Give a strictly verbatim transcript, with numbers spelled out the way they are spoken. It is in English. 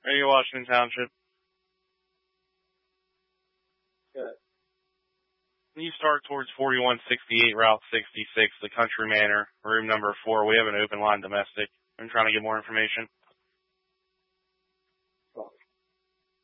Radio Washington Township. Good. You start towards forty-one sixty-eight, Route sixty-six, the Country Manor, room number four. We have an open line domestic. I'm trying to get more information.